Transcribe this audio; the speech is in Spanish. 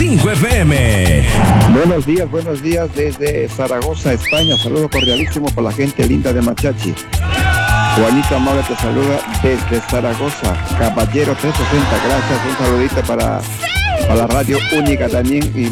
95 FM. Buenos días desde Zaragoza, España. Saludo cordialísimo para la gente linda de Machachi. Juanito Amable te saluda desde Zaragoza, Caballero 360. Gracias, un saludito para la radio única también. Y